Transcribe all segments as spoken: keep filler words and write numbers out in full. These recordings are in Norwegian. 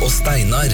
og Steinar.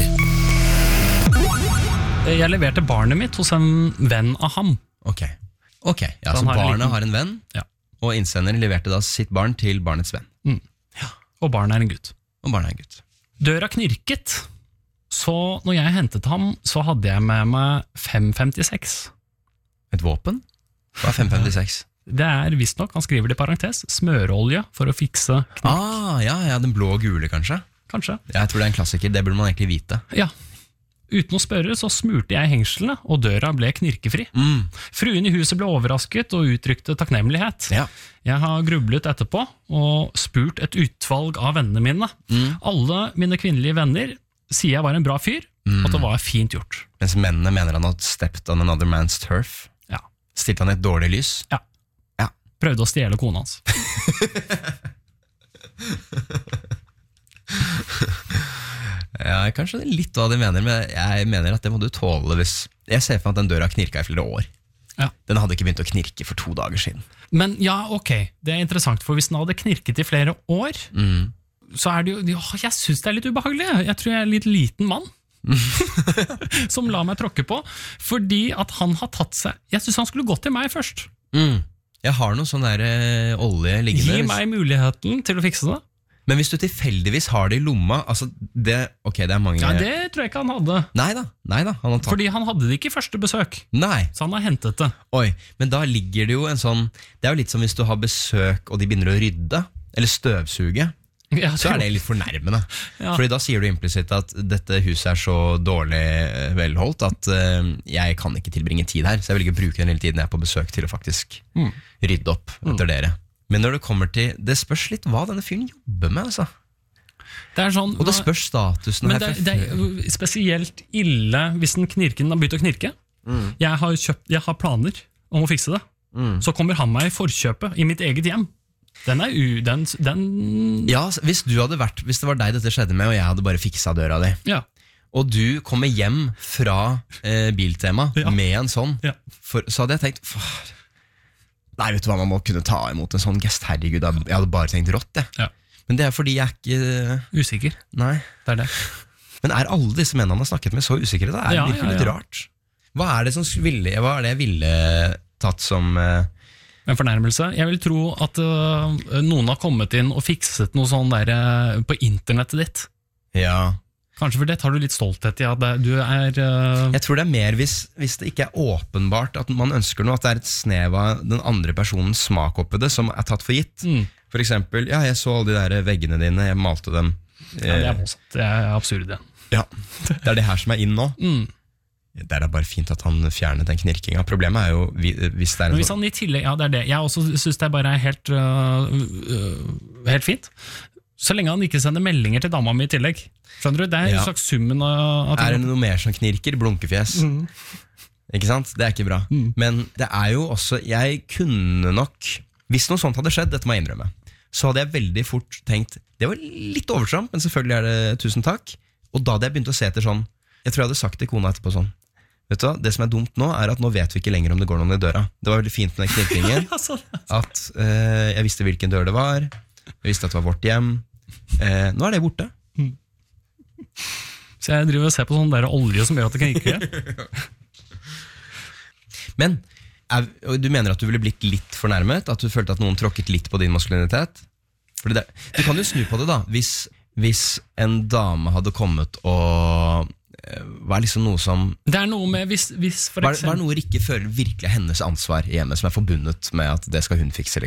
Jeg leverte barnet mitt hos en venn av ham. Ok, ok, ja, så, Så han har en barnet liten- har en venn, Ja. og innsender leverte da sitt barn til barnets venn. Mm. Og barnet er en gutt. Og barnet er en gutt. Døra knirket, så når jeg hentet ham, så hadde jeg med meg fem femtiseks. Et våpen? Hva er fem femtiseks? Det er visst nok, han skriver det i parentes, smørolje for å fikse knirk. Ah, ja, ja, den blå og gule kanskje. Kanskje. Jeg tror det er en klassiker, det burde man egentlig vite. Ja. Uten å spørre så smurte jeg hengslene, og døra ble knirkefri. Mm. Fruen i huset ble overrasket og uttrykte takknemlighet. Ja. Jeg har grublet etterpå og spurt et utvalg av vennene mine. Mm. Alle mine kvinnelige venner sier jeg var en bra fyr, Mm. og at det var fint gjort. Mens mennene mener han hadde stepped on another man's turf. Ja. Stilte han i et dårlig lys. Ja. Ja. Prøvde å stjele kona hans. Ja, kanskje det er litt hva de mener, men jeg mener at det må du tåle hvis... Jeg ser for meg at den døra knirka i flere år. Ja. Den hadde ikke begynt å knirke for to dager siden. Men ja, ok, det er interessant, for hvis den hadde knirket i flere år, Mm. så er det jo, ja, jeg synes det er litt ubehagelig. Jeg tror jeg er en litt liten mann, som la meg tråkke på, fordi at han har tatt seg, jeg synes han skulle gått til meg først. Mm. Jeg har noe sånn der eh, olje liggende. Gi meg muligheten til å fikse det. Men hvis du tilfeldigvis har det i lomma, altså det, ok, det er mange... Ja, det tror jeg ikke han hadde. Neida, neida, han har tatt... Fordi han hadde det ikke i første besøk, Nei, så han har hentet det. oi, men da ligger det jo en sånn... Det er jo litt som hvis du har besøk, og de begynner å rydde, eller støvsuge, Ja, så er det litt fornærmende. Ja. Fordi da sier du implisitt at dette huset er så dårlig eh, velholdt, at eh, jeg kan ikke tilbringe tid her, så jeg vil ikke bruke den hele tiden jeg er på besøk til å faktisk Mm. rydde opp etter dere. Men når det kommer til... Det spørs litt hva denne fyren jobber med, altså. Det er sånn, Og det spørs statusen men her. det, fra det før. er spesielt ille hvis den knirken har begynt å knirke. Mm. Jeg har, kjøpt, jeg har planer om å fikse det. Mm. Så kommer han meg i forkjøpet i mitt eget hjem. Den er u... Den, den Ja, hvis du hadde vært, hvis det var deg dette skjedde med, og jeg hadde bare fiksa døra di, Ja. og du kommer hjem fra eh, Biltema Ja. med en sånn, Ja. for, så hadde jeg tenkt, "Faen, nei, vet du hva, man må kunne ta imot en sånn gest, herregud, jeg hadde bare tenkt rått, jeg. Ja. Men det er fordi jeg er ikke, Usikker. nei. Det er det. Men er alle disse mennene han har snakket med så usikre da? Er Ja, det virkelig ja, litt ja. rart? Hva er det som ville, hva er det jeg ville tatt som... eh, En fornærmelse. Jeg vil tro at øh, noen har kommet inn og fikset noe sånn der øh, på internettet ditt. ja... Kanskje for det tar du litt stolthet i at det, du er øh, Jeg tror det er mer hvis, hvis det ikke er åpenbart at man ønsker noe, at det er et snev av den andre personens smak oppi det som er tatt for gitt. mm. For eksempel, ja, jeg så alle de der veggene dine, jeg malte dem. Ja, det er voldsomt. Det er absurd, det. Ja, det er det her som er inn nå. Mm. Det er da bare fint at han fjernet den knirkinga. Problemet er jo vi- hvis det er en Men hvis sånn... han i tillegg, ja det er det. Jeg også synes det bare er helt, øh, øh, helt fint. Så lenge han ikke sender meldinger til dama mi i tillegg. Skjønner du? Det er Ja. en slags summen av, av Er det ting. noe mer som knirker? Blunkefjes. Mm. Ikke sant? Det er ikke bra. Men det er jo også, jeg kunne nok, hvis noe sånt hadde skjedd, dette må jeg innrømme, så hadde jeg veldig fort tenkt, det var litt overtramp, men selvfølgelig er det tusen takk. Og da hadde jeg begynt å se etter sånn, jeg tror jeg hadde sagt til kona etterpå sånn, vet du hva, det som er dumt nå er at nå vet vi ikke lenger om det går noen i døra. Det var veldig fint med den knirkingen, Ja, sånn. at eh, jeg visste hvilken dør det var, jeg visste at det var vårt hjem, eh, nå er det borte. Så jeg driver og ser på sånn der olje som gjør at det knirker. Men er, og du mener at du ville blitt litt fornærmet? At du følte at noen tråkket litt på din maskulinitet? Fordi det, du kan jo snu på det da. Hvis, hvis en dame hadde kommet og eh, var liksom noe som Det er noe med hvis, hvis for var, var eksempel noe Rikke føler virkelig er hennes ansvar i hjemmet, som er forbundet med at det skal hun fikse.